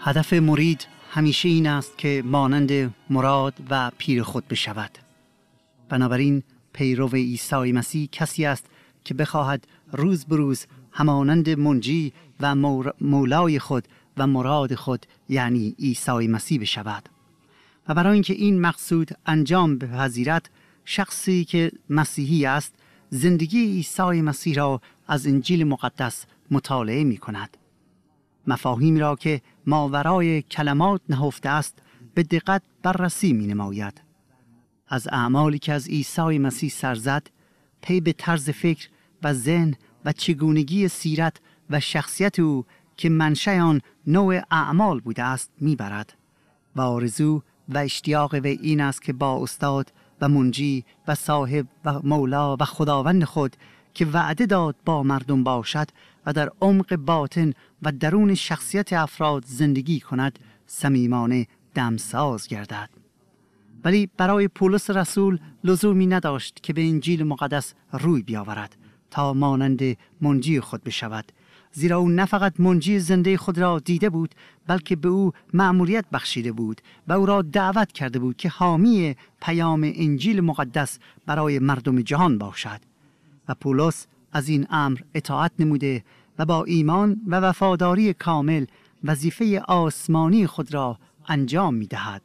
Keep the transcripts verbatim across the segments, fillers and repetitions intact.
هدف مرید همیشه این است که مانند مراد و پیر خود بشود. بنابراین پیرو عیسی مسیح کسی است که بخواهد روز به روز همانند منجی و مولای خود و مراد خود یعنی عیسی مسیح بشود. و برای اینکه این مقصود انجام بپذیرد، شخصی که مسیحی است زندگی عیسی مسیح را از انجیل مقدس مطالعه می کند. مفاهیم را که ماورای کلمات نهفته است به دقت بررسی می نماید. از اعمالی که از عیسی مسیح سرزد پی به طرز فکر و ذهن و چگونگی سیرت و شخصیت او که منشأ آن نوع اعمال بوده است می برد و آرزو و اشتیاق وی این است که با استاد و منجی و صاحب و مولا و خداوند خود که وعده داد با مردم باشد و در عمق باطن و درون شخصیت افراد زندگی کند صمیمانه دمساز گردد. ولی برای پولس رسول لزومی نداشت که به انجیل مقدس روی بیاورد تا مانند منجی خود بشود، زیرا او نه فقط منجی زنده خود را دیده بود، بلکه به او مأموریت بخشیده بود و او را دعوت کرده بود که حامی پیام انجیل مقدس برای مردم جهان باشد. و پولس از این امر اطاعت نموده و با ایمان و وفاداری کامل وظیفه آسمانی خود را انجام می دهد.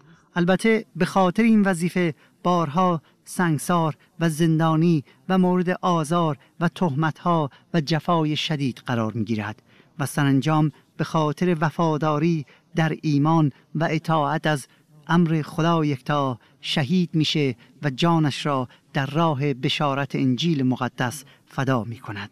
البته به خاطر این وظیفه بارها سنگسار و زندانی و مورد آزار و تهمت‌ها و جفای شدید قرار می‌گیرد و سرانجام به خاطر وفاداری در ایمان و اطاعت از امر خدا یکتا شهید میشه و جانش را در راه بشارت انجیل مقدس فدا می‌کند.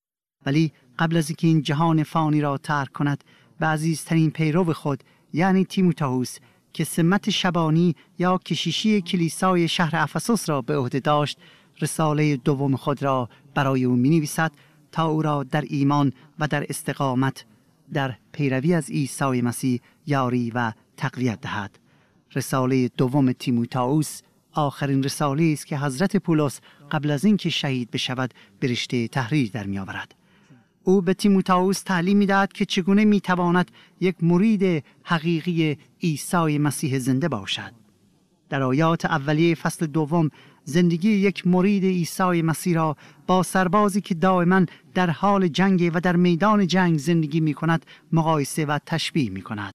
ولی قبل از اینکه این جهان فانی را ترک کند، به عزیزترین پیرو خود یعنی تیموتائوس که سمت شبانی یا کشیشی کلیسای شهر افسوس را به عهده داشت، رساله دوم خود را برای او می‌نویسد تا او را در ایمان و در استقامت در پیروی از عیسی مسیح یاری و تقویت دهد. رساله دوم تیموتائوس آخرین رساله است که حضرت پولس قبل از اینکه شهید بشود به رشته تحریر در می‌آورد. او به تیموتائوس تعلیم می‌دهد که چگونه می‌تواند یک مرید حقیقی عیسی مسیح زنده باشد. در آیات اولیه فصل دوم زندگی یک مرید عیسی مسیح را با سربازی که دائما در حال جنگ و در میدان جنگ زندگی می‌کند مقایسه و تشبیه می‌کند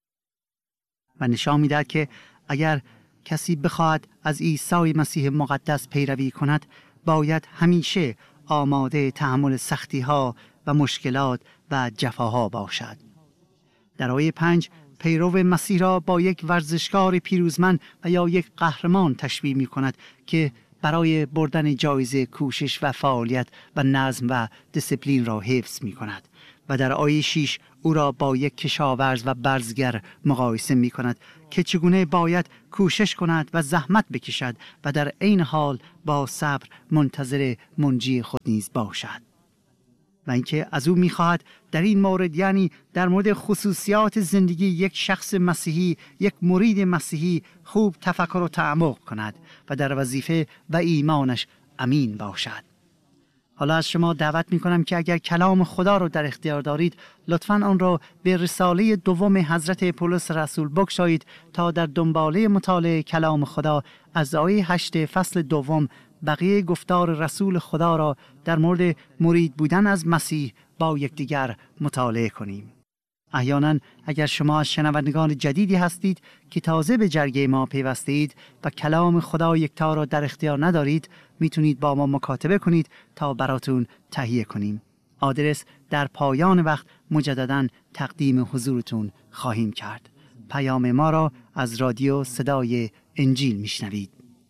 و نشان می‌دهد که اگر کسی بخواهد از عیسی مسیح مقدس پیروی کند، باید همیشه آماده تحمل سختی‌ها و مشکلات و جفاها باشد. در آیه پنج پیرو مسیح را با یک ورزشکار پیروزمند و یا یک قهرمان تشبیه می کند که برای بردن جایزه کوشش و فعالیت و نظم و دیسیپلین را حفظ می کند و در آیه شش او را با یک کشاورز و برزگر مقایسه می کند که چگونه باید کوشش کند و زحمت بکشد و در عین حال با صبر منتظر منجی خود نیز باشد. و اینکه از او می‌خواهد در این مورد، یعنی در مورد خصوصیات زندگی یک شخص مسیحی، یک مرید مسیحی، خوب تفکر و تعمق کند و در وظیفه و ایمانش امین باشد. حالا از شما دعوت می‌کنم که اگر کلام خدا رو در اختیار دارید، لطفاً آن را به رساله دوم حضرت پولس رسول بگشایید تا در دنباله مطالعه کلام خدا از آیه هشت فصل دوم بقیه گفتار رسول خدا را در مورد مرید بودن از مسیح با یکدیگر مطالعه کنیم. احیانا اگر شما از شنوندگان جدیدی هستید که تازه به جرگه ما پیوسته اید و کلام خدا یکتا را در اختیار ندارید، میتونید با ما مکاتبه کنید تا براتون تهیه کنیم. آدرس در پایان وقت مجددا تقدیم حضورتون خواهیم کرد. پیام ما را از رادیو صدای انجیل میشنوید.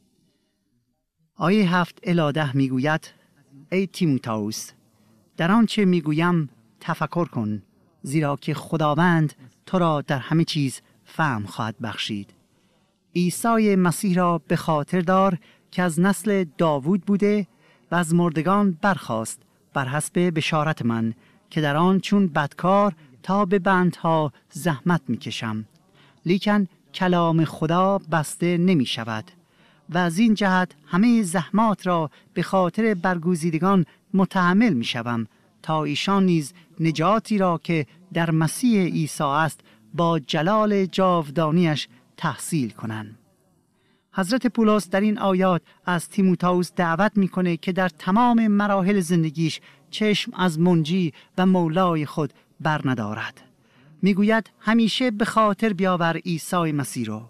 آیه هفت الی ده میگوید: ای تیموتائوس، در آنچه میگویم تفکر کن، زیرا که خداوند تو را در همه چیز فهم خواهد بخشید. عیسی مسیح را به خاطر دار که از نسل داوود بوده و از مردگان برخاست بر حسب بشارت من، که در آن چون بدکار تا به بندها زحمت میکشم، لیکن کلام خدا بسته نمی شود و از این جهت همه زحمات را به خاطر برگزیدگان متحمل می شوم تا ایشان نیز نجاتی را که در مسیح عیسی است با جلال جاودانیش تحصیل کنند. حضرت پولس در این آیات از تیموتائوس دعوت میکنه که در تمام مراحل زندگیش چشم از منجی و مولای خود بر ندارد. میگوید همیشه به خاطر بیاور عیسی مسیح رو،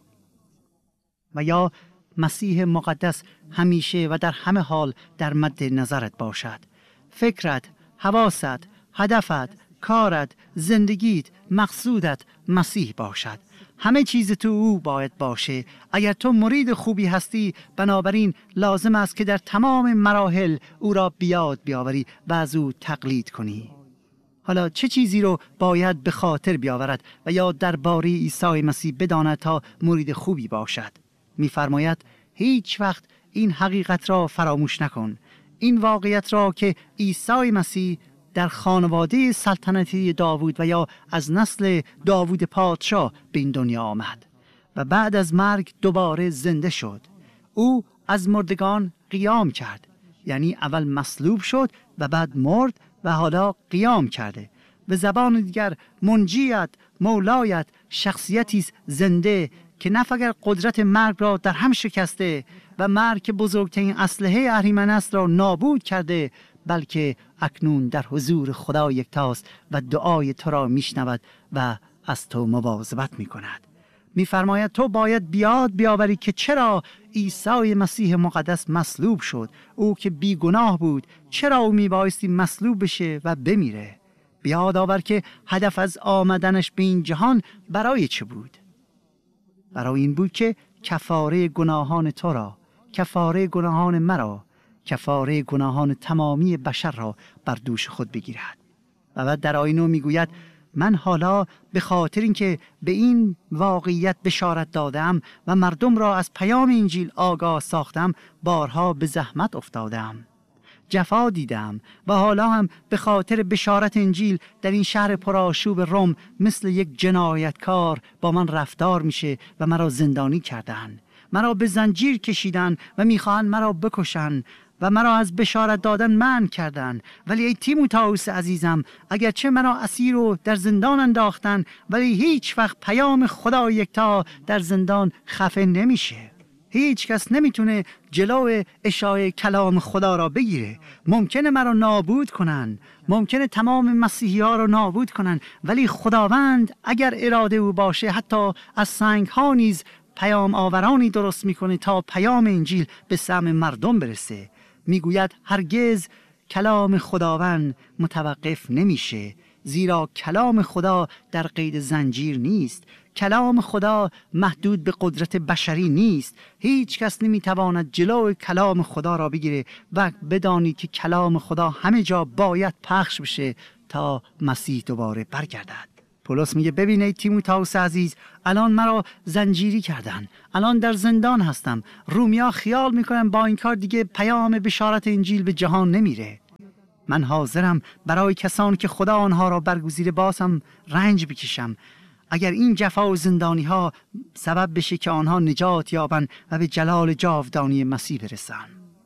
و یا مسیح مقدس همیشه و در همه حال در مد نظرت باشد. فکرت، حواست، هدفت، کارت، زندگیت، مقصودت مسیح باشد. همه چیز تو او باید باشه. اگر تو مرید خوبی هستی، بنابراین لازم است که در تمام مراحل او را بیاد بیاوری و از او تقلید کنی. حالا چه چیزی رو باید به خاطر بیاورد و یا درباره عیسی مسیح بداند تا مرید خوبی باشد؟ می‌فرماید هیچ وقت این حقیقت را فراموش نکن، این واقعیت را که عیسی مسیح در خانواده سلطنتی داوود و یا از نسل داوود پادشاه به این دنیا آمد و بعد از مرگ دوباره زنده شد. او از مردگان قیام کرد، یعنی اول مصلوب شد و بعد مرد و حالا قیام کرده. به زبان دیگر منجیت، مولایت شخصیتی زنده که نه فقط قدرت مرگ را در هم شکسته و مرگ که بزرگترین اسلحه اهریمن است را نابود کرده، بلکه اکنون در حضور خدا یکتاست و دعای تو را میشنود و از تو مواظبت میکند. میفرماید تو باید بیاد بیاوری که چرا عیسی مسیح مقدس مصلوب شد. او که بیگناه بود، چرا او میبایستی مصلوب بشه و بمیره؟ بیاد آور که هدف از آمدنش به این جهان برای چه بود؟ برای این بود که کفاره گناهان تو را، کفاره گناهان مرا، کفاره گناهان تمامی بشر را بر دوش خود بگیرد. و بعد در آیه نه میگوید من حالا به خاطر اینکه به این واقعیت بشارت دادم و مردم را از پیام انجیل آگاه ساختم، بارها به زحمت افتادم، جفا دیدم و حالا هم به خاطر بشارت انجیل در این شهر پرآشوب روم مثل یک جنایتکار با من رفتار میشه و مرا زندانی کردن، مرا به زنجیر کشیدن و میخواهند مرا بکشن و مرا از بشارت دادن منع کردن. ولی ای تیموتائوس عزیزم، اگرچه مرا اسیر و در زندان انداختن، ولی هیچ وقت پیام خدا یکتا در زندان خفه نمیشه. هیچ کس نمیتونه جلو اشاعه کلام خدا را بگیره. ممکنه مرا نابود کنن، ممکنه تمام مسیحی ها را نابود کنن، ولی خداوند اگر اراده او باشه حتی از سنگ ها نیز پیام آورانی درست میکنه تا پیام انجیل به سمع مردم برسه. میگوید هرگز کلام خداوند متوقف نمیشه، زیرا کلام خدا در قید زنجیر نیست. کلام خدا محدود به قدرت بشری نیست. هیچ کس نمیتواند جلو کلام خدا را بگیره و بدانید که کلام خدا همه جا باید پخش بشه تا مسیح دوباره برگردد. پولس میگه ببینید تیموتائوس عزیز، الان مرا زنجیری کردن، الان در زندان هستم. رومیا خیال میکنن با این کار دیگه پیام بشارت انجیل به جهان نمیره. من حاضرم برای کسانی که خدا آنها را برگزیده بازم رنج بکشم، اگر این جفا و زندانی ها سبب بشه که آنها نجات یابن و به جلال جاودانی مسیح برسن.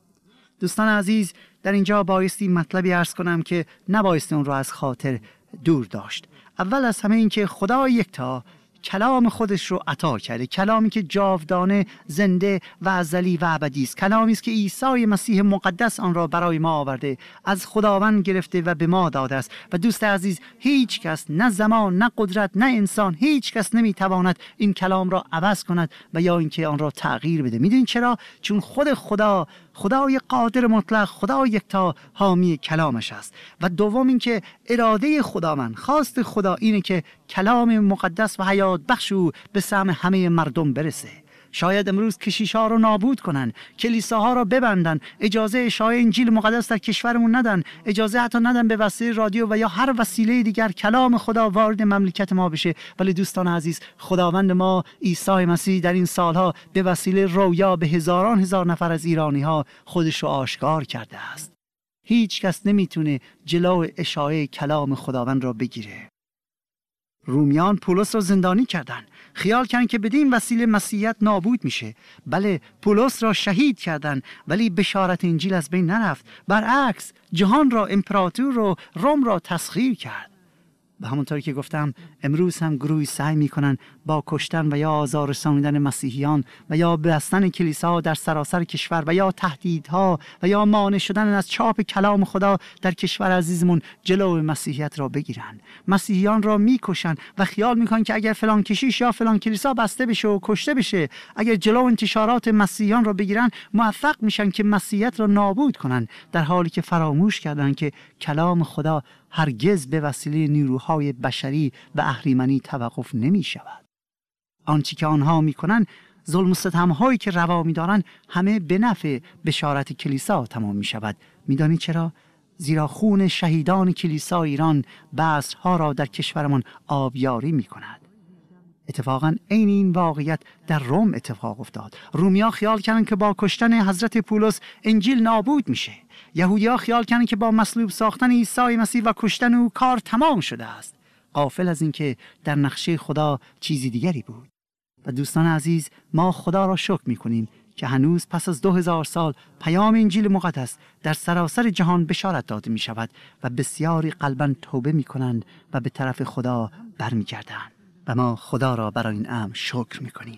دوستان عزیز، در اینجا بایستی مطلبی عرض کنم که نبایستی اون را از خاطر دور داشت. اول از همه این که خدا یکتا کلام خودش رو عطا کرده، کلامی که جاودانه، زنده و ازلی و ابدی است، کلامی است که عیسی مسیح مقدس آن را برای ما آورده، از خداوند گرفته و به ما داده است. و دوست عزیز، هیچ کس، نه زمان، نه قدرت، نه انسان، هیچ کس نمیتواند این کلام را عوض کند و یا اینکه آن را تغییر بده. میدونید چرا؟ چون خود خدا، خدای قادر مطلق، خدا یکتا حامی کلامش است. و دوم اینکه اراده خداوند، خواست خدا اینه که کلام مقدس و حیات بخش او به سمع همه مردم برسه. شاید امروز کشیش‌ها رو نابود کنن، کلیساها رو ببندن، اجازه اشاعه انجیل مقدس در کشورمون ندن، اجازه حتی ندن به وسیله رادیو و یا هر وسیله دیگر کلام خدا وارد مملکت ما بشه. ولی دوستان عزیز، خداوند ما عیسی مسیح در این سالها به وسیله رویا به هزاران هزار نفر از ایرانی‌ها خودش رو آشکار کرده است. هیچ کس نمیتونه جلو اشاعه کلام خداوند را بگیره. رومیان پولس را زندانی کردن، خیال کردن که بدین وسیله مسیحیت نابود میشه. بله، پولس را شهید کردن، ولی بشارت انجیل از بین نرفت. برعکس، جهان را، امپراتور رو، روم را تسخیر کرد. و همونطور که گفتم امروز هم گروهی سعی میکنن با کشتن و یا آزار رسانیدن مسیحیان و یا بستن کلیسا در سراسر کشور و یا تهدیدها و یا مانع شدن از چاپ کلام خدا در کشور عزیزمون جلو مسیحیت را بگیرن. مسیحیان را میکشن و خیال میکنن که اگر فلان کشیش یا فلان کلیسا بسته بشه و کشته بشه، اگر جلو انتشارات مسیحیان را بگیرن، موفق میشن که مسیحیت را نابود کنن، در حالی که فراموش کردن که کلام خدا هرگز به وسیله نیروهای بشری و اهریمنی توقف نمی شود. آنچه که آنها می کنند، ظلم و ستم‌هایی که روا می دارند، همه به نفع بشارت کلیسا تمام می شود. می دانی چرا؟ زیرا خون شهیدان کلیسا ایران بذرها را در کشورمان آبیاری می کند. اتفاقاً عین این واقعیت در روم اتفاق افتاد. رومیا خیال کردند که با کشتن حضرت پولس انجیل نابود میشه. یهودی‌ها خیال کردند که با مصلوب ساختن عیسی مسیح و کشتن او کار تمام شده است، غافل از اینکه در نقشه خدا چیزی دیگری بود. و دوستان عزیز، ما خدا را شکر میکنیم که هنوز پس از دو هزار سال پیام انجیل مقدس در سراسر جهان بشارت داده می شود و بسیاری قلباً توبه می کنند و به طرف خدا برمیگردند. و ما خدا را برای این امر شکر میکنیم.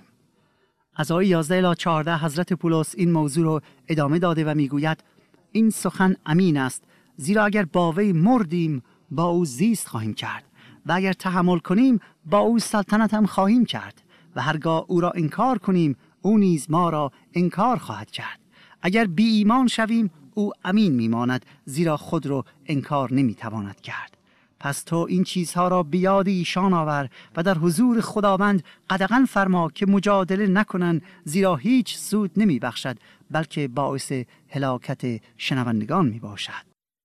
از آیه یازده الی چهارده حضرت پولس این موضوع را ادامه داده و میگوید این سخن امین است، زیرا اگر با وی مردیم با او زیست خواهیم کرد و اگر تحمل کنیم با او سلطنت هم خواهیم کرد و هرگاه او را انکار کنیم او نیز ما را انکار خواهد کرد. اگر بی ایمان شویم او امین میماند، زیرا خود را انکار نمیتواند کرد. پس تو این چیزها را بیاد ایشان آور و در حضور خداوند قدغن فرما که مجادله نکنند، زیرا هیچ سود نمی بخشد بلکه باعث هلاکت شنوندگان می باشد.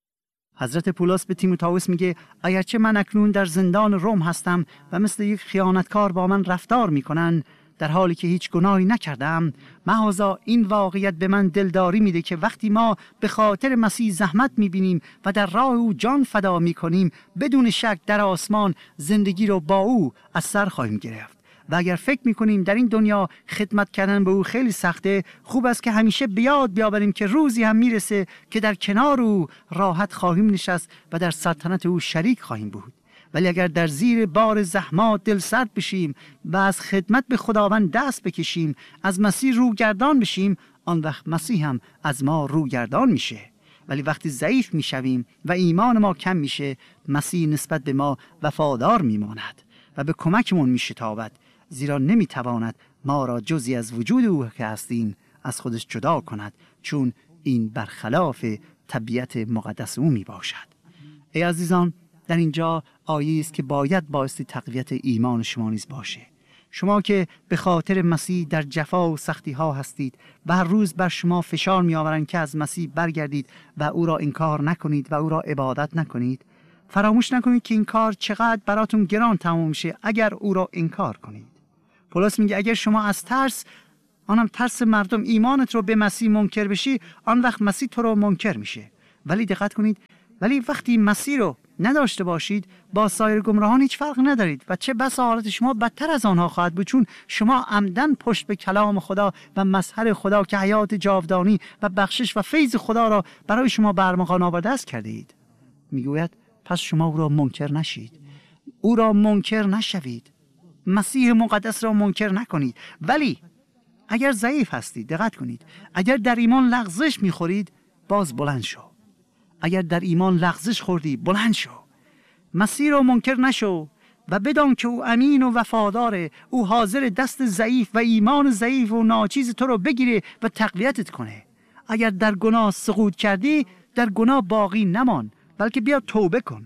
حضرت پولس به تیموتائوس میگه اگرچه من اکنون در زندان روم هستم و مثل یک خیانتکار با من رفتار میکنن در حالی که هیچ گناهی نکردم، محضا این واقعیت به من دلداری میده که وقتی ما به خاطر مسیح زحمت میبینیم و در راه او جان فدا میکنیم، بدون شک در آسمان زندگی رو با او از سر خواهیم گرفت. و اگر فکر میکنیم در این دنیا خدمت کردن به او خیلی سخته، خوب است که همیشه بیاد بیاوریم که روزی هم میرسه که در کنار او راحت خواهیم نشست و در سلطنت او شریک خواهیم بود. ولی اگر در زیر بار زحمات دل سرد بشیم و از خدمت به خداوند دست بکشیم، از مسیح روگردان بشیم، آن وقت مسیح هم از ما روگردان میشه. ولی وقتی ضعیف میشویم و ایمان ما کم میشه، مسیح نسبت به ما وفادار میماند و به کمکمون میشتابد، زیرا نمیتواند ما را جزی از وجود او که هستیم از خودش جدا کند، چون این برخلاف طبیعت مقدس او میباشد. ای عزیزان، در اینجا آیه است که باید باعث تقویت ایمان شما نیز باشه. شما که به خاطر مسیح در جفا و سختی ها هستید و هر روز بر شما فشار می آورند که از مسیح برگردید و او را انکار نکنید و او را عبادت نکنید، فراموش نکنید که این کار چقدر براتون گران تمام میشه اگر او را انکار کنید. پولس میگه اگر شما از ترس، آنم ترس مردم، ایمانت رو به مسیح منکر بشی، آن وقت مسیح تو رو منکر میشه. ولی دقت کنید، ولی وقتی مسیح رو نداشته باشید با سایر گمراهان هیچ فرق ندارید و چه بسا حالت شما بدتر از آنها خواهد بود، چون شما عمدن پشت به کلام خدا و مظهر خدا که حیات جاودانی و بخشش و فیض خدا را برای شما برمغان آورده است کرده اید. میگوید پس شما او را منکر نشید، او را منکر نشوید، مسیح مقدس را منکر نکنید. ولی اگر ضعیف هستید، دقت کنید، اگر در ایمان لغزش میخورید، باز بلند شو. اگر در ایمان لغزش خوردی، بلند شو، مسیح را منکر نشو و بدان که او امین و وفاداره. او حاضر دست ضعیف و ایمان ضعیف و ناچیز تو رو بگیره و تقویتت کنه. اگر در گناه سقوط کردی، در گناه باقی نمان، بلکه بیا توبه کن،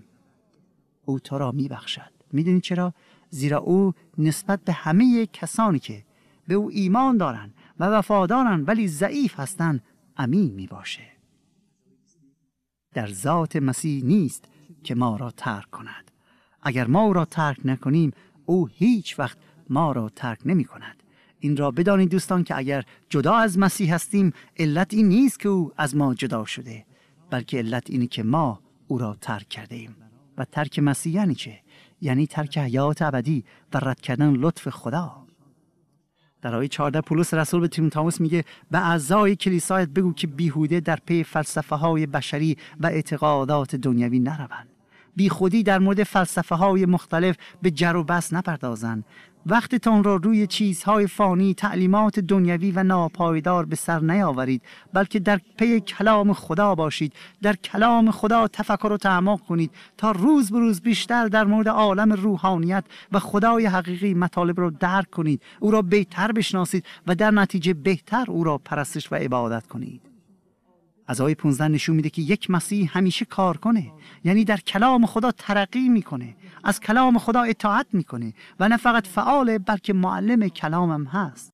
او تو را میبخشد. میدونی چرا؟ زیرا او نسبت به همه کسانی که به او ایمان دارن و وفادارن ولی ضعیف هستن امین میباشه. در ذات مسیح نیست که ما را ترک کند. اگر ما او را ترک نکنیم، او هیچ وقت ما را ترک نمی کند. این را بدانید دوستان که اگر جدا از مسیح هستیم، علت این نیست که او از ما جدا شده، بلکه علت اینه که ما او را ترک کرده ایم. و ترک مسیح یعنی چه؟ یعنی ترک حیات ابدی و رد کردن لطف خدا. در آیه چهارده پولس رسول به تیموتائوس میگه به اعضای کلیسایت بگو که بیهوده در پی فلسفه های بشری و اعتقادات دنیوی نروند، بی خودی در مورد فلسفه های مختلف به جر و بحث نپردازند. وقتتان را روی چیزهای فانی، تعلیمات دنیوی و ناپایدار به سر نیاورید، بلکه در پی کلام خدا باشید. در کلام خدا تفکر و تعمق کنید تا روز به روز بیشتر در مورد عالم روحانیت و خدای حقیقی مطالب را درک کنید، او را بهتر بشناسید و در نتیجه بهتر او را پرستش و عبادت کنید. از آیه پانزده نشون میده که یک مسیح همیشه کار کنه، یعنی در کلام خدا ترقی میکنه، از کلام خدا اطاعت میکنه و نه فقط فعاله بلکه معلم کلامم هست.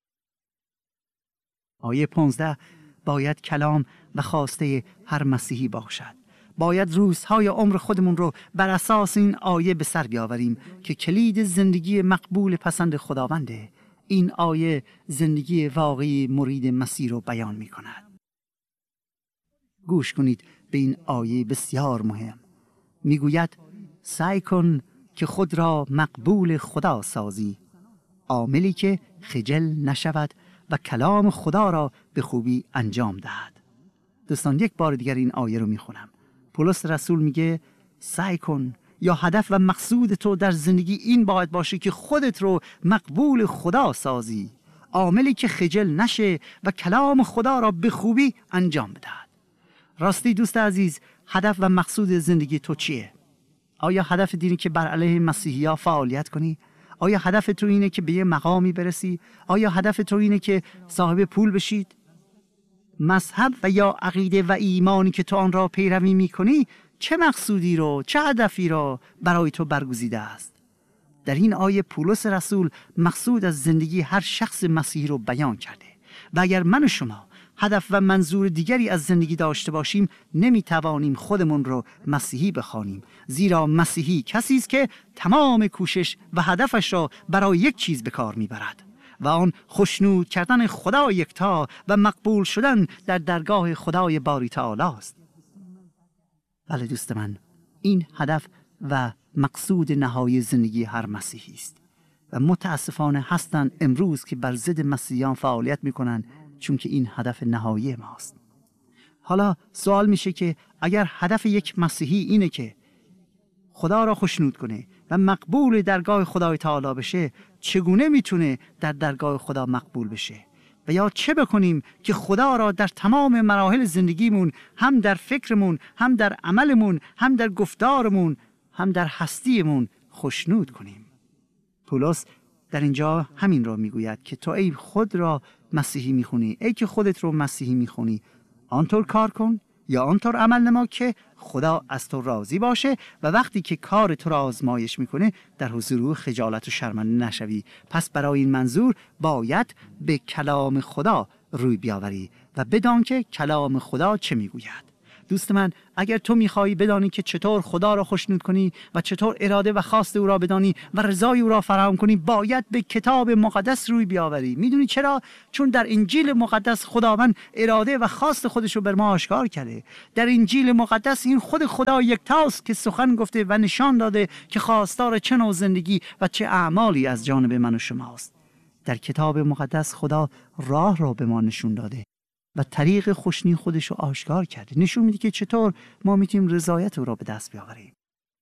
آیه پانزده باید کلام و خواسته هر مسیحی باشد. باید روزهای عمر خودمون رو بر اساس این آیه به سر بیاوریم که کلید زندگی مقبول پسند خداونده. این آیه زندگی واقعی مرید مسیح رو بیان میکند. گوش کنید به این آیه بسیار مهم. میگوید سعی کن که خود را مقبول خدا سازی، عاملی که خجل نشود و کلام خدا را به خوبی انجام دهد. دوستان یک بار دیگر این آیه رو میخونم. پولس رسول میگه سعی کن، یا هدف و مقصود تو در زندگی این باید باشه که خودت رو مقبول خدا سازی، عاملی که خجل نشه و کلام خدا را به خوبی انجام بدهد. راستی دوست عزیز، هدف و مقصود زندگی تو چیه؟ آیا هدف دینی که بر علیه مسیحی‌ها فعالیت کنی؟ آیا هدف تو اینه که به یه مقامی برسی؟ آیا هدف تو اینه که صاحب پول بشید؟ مذهب و یا عقیده و ایمانی که تو آن را پیروی می‌کنی چه مقصودی رو، چه هدفی را برای تو برگزیده است؟ در این آیه پولس رسول مقصود از زندگی هر شخص مسیحی رو بیان کرده و اگر من و شما هدف و منظور دیگری از زندگی داشته باشیم نمیتوانیم خودمون رو مسیحی بخوانیم، زیرا مسیحی کسی است که تمام کوشش و هدفش را برای یک چیز به کار میبرد و آن خوشنود کردن خدا یکتا و مقبول شدن در درگاه خدای باری تعالی است. بله دوست من، این هدف و مقصود نهایی زندگی هر مسیحی است و متاسفانه هستند امروز که بر ضد مسیحیان فعالیت میکنن، چون که این هدف نهایی ماست. حالا سوال میشه که اگر هدف یک مسیحی اینه که خدا را خوشنود کنه و مقبول درگاه خدای تعالی بشه، چگونه میتونه در درگاه خدا مقبول بشه؟ و یا چه بکنیم که خدا را در تمام مراحل زندگیمون، هم در فکرمون، هم در عملمون، هم در گفتارمون، هم در هستیمون خوشنود کنیم؟ پولس در اینجا همین را میگوید که تو ای خود را مسیحی میخونی، ای که خودت رو مسیحی میخونی، آنطور کار کن یا آنطور عمل نما که خدا از تو راضی باشه و وقتی که کار تو را آزمایش میکنه در حضور او خجالت و شرمنده نشوی. پس برای این منظور باید به کلام خدا روی بیاوری و بدان که کلام خدا چه میگوید. دوست من، اگر تو میخوایی بدانی که چطور خدا را خوشنود کنی و چطور اراده و خواست او را بدانی و رضای او را فراهم کنی، باید به کتاب مقدس روی بیاوری. میدونی چرا؟ چون در انجیل مقدس خداوند اراده و خواست خودش رو بر ما آشکار کرده. در انجیل مقدس این خود خدا یکتاست که سخن گفته و نشان داده که خواستار چه نوع زندگی و چه اعمالی از جانب من و شماست. در کتاب مقدس خدا راه را به ما نشون داده و طریق خوشنودی خودش رو آشکار کرده، نشون میده که چطور ما میتونیم رضایت او را به دست بیاوریم.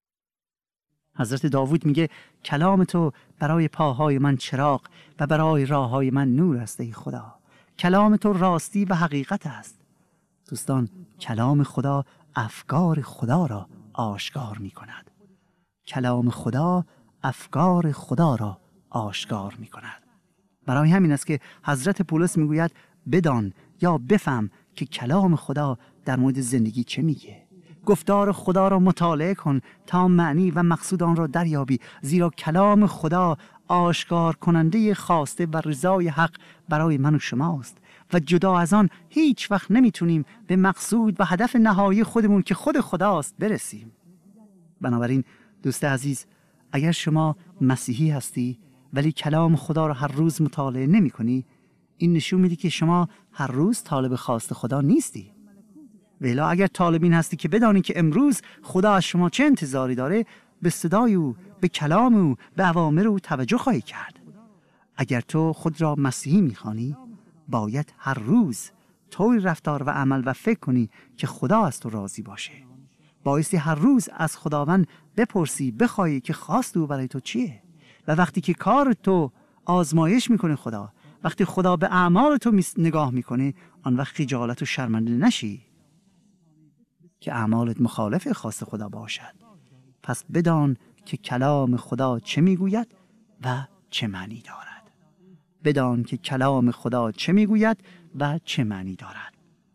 حضرت داوود میگه کلام تو برای پاهای من چراغ و برای راههای من نور است ای خدا. کلام تو راستی و حقیقت است. دوستان، کلام خدا افکار خدا را آشکار میکند. کلام خدا افکار خدا را آشکار میکند. برای همین است که حضرت پولس میگوید بدان یا بفهم که کلام خدا در مورد زندگی چه میگه. گفتار خدا را مطالعه کن تا معنی و مقصود آن را دریابی، زیرا کلام خدا آشکار کننده خواسته و رضای حق برای من و شماست و جدا از آن هیچ وقت نمیتونیم به مقصود و هدف نهایی خودمون که خود خداست برسیم. بنابراین دوست عزیز، اگر شما مسیحی هستی ولی کلام خدا را هر روز مطالعه نمی کنی، این نشون میده که شما هر روز طالب خواست خدا نیستی. ولی اگر طالب این هستی که بدانی که امروز خدا از شما چه انتظاری داره، به صدای او، به کلام او، به اوامر او توجه خواهی کرد. اگر تو خود را مسیحی میخوانی، باید هر روز طوری رفتار و عمل و فکر کنی که خدا از تو راضی باشه. بایستی هر روز از خداوند بپرسی، بخوای که خواست او برای تو چیه. و وقتی که کار تو آزمایش میکنه خدا، وقتی خدا به اعمال تو نگاه میکنه، آن وقت خجالت و شرمنده نشی که اعمالت مخالف خواست خدا باشد. پس بدان که کلام خدا چه میگوید و چه معنی دارد. بدان که کلام خدا چه میگوید و چه معنی دارد.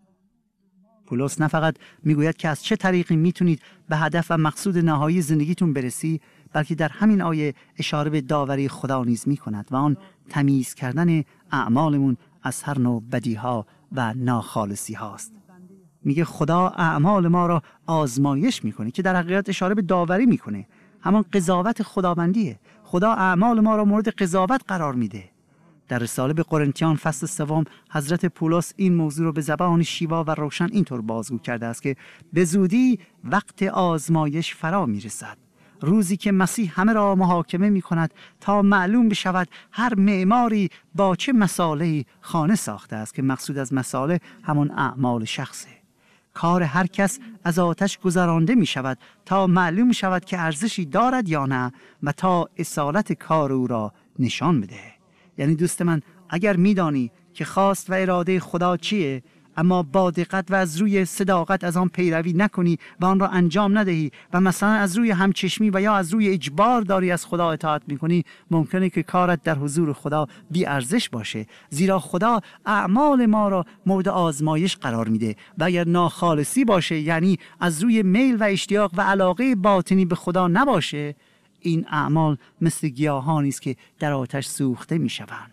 پولس نه فقط میگوید که از چه طریقی میتونید به هدف و مقصود نهایی زندگیتون برسی، بلکه در همین آیه اشاره به داوری خدا نیز میکند و آن تمیز کردن اعمالمون از هر نوع بدیها و ناخالصی هاست. میگه خدا اعمال ما را آزمایش میکنه، که در حقیقت اشاره به داوری میکنه. همان قضاوت خداوندیه. خدا اعمال ما را مورد قضاوت قرار میده. در رساله به قرنتیان فصل سوم حضرت پولس این موضوع را به زبان شیوا و روشن اینطور بازگو کرده است که به زودی وقت آزمایش فرا میرسد، روزی که مسیح همه را محاکمه می کند تا معلوم بشود هر معماری با چه مصالحی خانه ساخته است، که مقصود از مصالح همان اعمال شخصه. کار هر کس از آتش گذرانده می شود تا معلوم شود که ارزشی دارد یا نه و تا اصالت کار او را نشان بده. یعنی دوست من، اگر می دانی که خواست و اراده خدا چیه، اما با دقت و از روی صداقت از آن پیروی نکنی و آن را انجام ندهی و مثلا از روی همچشمی و یا از روی اجبار داری از خدا اطاعت میکنی، ممکنه که کارت در حضور خدا بی ارزش باشه، زیرا خدا اعمال ما را مورد آزمایش قرار میده و اگر ناخالصی باشه، یعنی از روی میل و اشتیاق و علاقه باطنی به خدا نباشه، این اعمال مثل گیاهانی است که در آتش سوخته میشوند.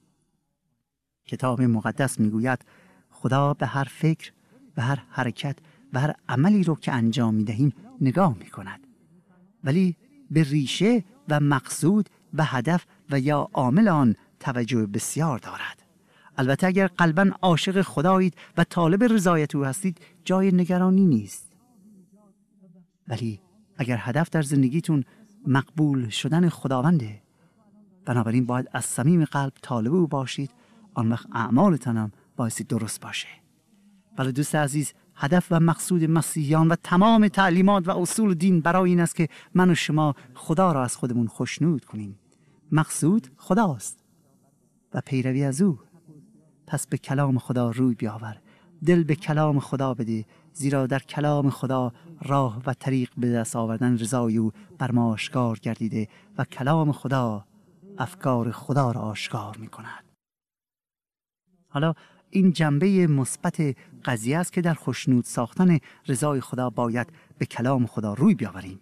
کتاب مقدس میگوید خدا به هر فکر و هر حرکت و هر عملی رو که انجام میدهیم نگاه میکند، ولی به ریشه و مقصود و هدف و یا عامل آن توجه بسیار دارد. البته اگر قلباً عاشق خدایید و طالب رضایت او هستید، جای نگرانی نیست. ولی اگر هدف در زندگیتون مقبول شدن خداونده، بنابراین باید از صمیم قلب طالب او باشید، آن وقت اعمالتان هم بایستی درست باشه. ولی دوست عزیز، هدف و مقصود مسیحیان و تمام تعلیمات و اصول دین برای این است که من و شما خدا را از خودمون خوشنود کنیم. مقصود خداست و پیروی از او. پس به کلام خدا روی بیاور، دل به کلام خدا بده، زیرا در کلام خدا راه و طریق به دست آوردن رضای او بر ما آشکار گردیده و کلام خدا افکار خدا را آشکار می کند. حالا این جنبه مثبت قضیه است که در خوشنود ساختن رضای خدا باید به کلام خدا روی بیاوریم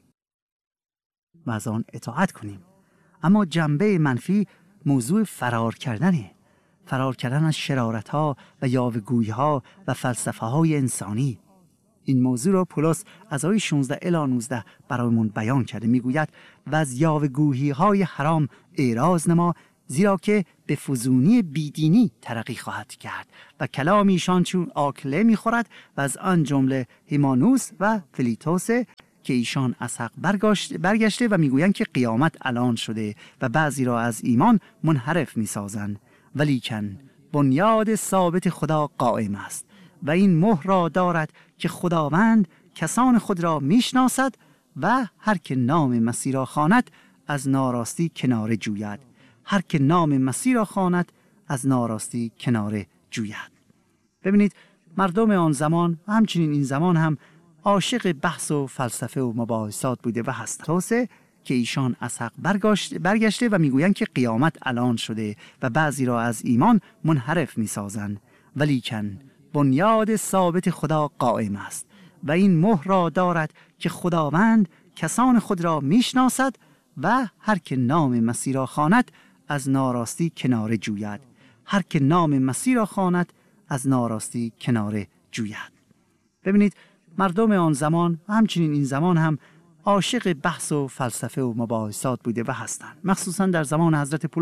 و از آن اطاعت کنیم. اما جنبه منفی موضوع فرار کردنه، فرار کردن از شرارت‌ها و یاوه‌گویی‌ها و فلسفه‌های انسانی. این موضوع را پولس از آیه شانزده الی نوزده برایمون بیان کرده. میگوید و از یاوه‌گویی‌های حرام اعراض نما، زیرا که به فزونی بیدینی ترقی خواهد کرد و کلام ایشان چون آکله میخورد و از آن جمله هیمانوس و فلیتوس که ایشان از حق برگشته و میگویند که قیامت الان شده و بعضی را از ایمان منحرف میسازند. ولیکن بنیاد ثابت خدا قائم است و این مهر را دارد که خداوند کسان خود را میشناسد و هر که نام مسیح را خواند از ناراستی کناره جوید. هر که نام مسیح را خواند از ناراستی کناره جوید. ببینید، مردم آن زمان و همچنین این زمان هم عاشق بحث و فلسفه و مباحثات بوده و هستند. توسه که ایشان از حق برگشته و میگویند که قیامت الان شده و بعضی را از ایمان منحرف میسازند. ولیکن بنیاد ثابت خدا قائم است و این مهر را دارد که خداوند کسان خود را میشناسد و هر که نام مسیح را خواند از ناراستی کناره جوید. هر که نام مسیح را خواند از ناراستی کناره جوید. ببینید، مردم آن زمان و همچنین این زمان هم عاشق بحث و فلسفه و مباحثات بوده و هستند، مخصوصا در زمان حضرت پولس.